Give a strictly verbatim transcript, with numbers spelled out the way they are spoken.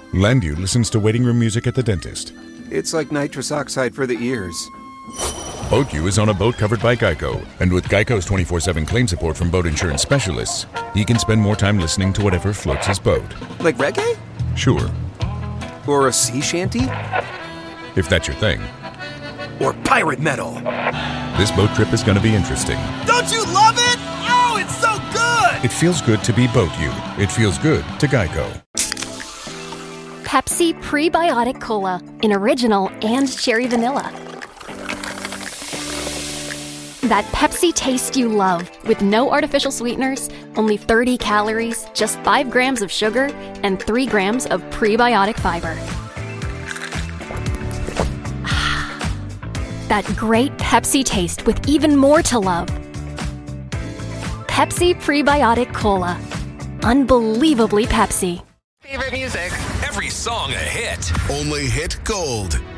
Landu listens to waiting room music at the dentist. It's like nitrous oxide for the ears. BoatU is on a boat covered by Geico, and with Geico's twenty-four seven claim support from boat insurance specialists, he can spend more time listening to whatever floats his boat. Like reggae? Sure. Or a sea shanty? If that's your thing. Or pirate metal. This boat trip is going to be interesting. Don't you love it? Oh, it's so good! It feels good to be BoatU. It feels good to Geico. Pepsi Prebiotic Cola in original and cherry vanilla. That Pepsi taste you love, with no artificial sweeteners, only thirty calories, just five grams of sugar, and three grams of prebiotic fiber. That great Pepsi taste with even more to love. Pepsi Prebiotic Cola. Unbelievably Pepsi. Favorite music. Every song a hit. Only hit gold.